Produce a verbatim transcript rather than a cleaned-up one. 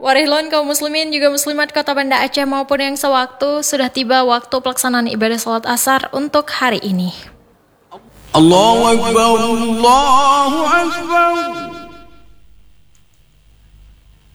Warihlon kaum muslimin juga muslimat kota Banda Aceh maupun yang sewaktu, sudah tiba waktu pelaksanaan ibadah salat asar untuk hari ini. Allahu Akbar, Allahu Akbar.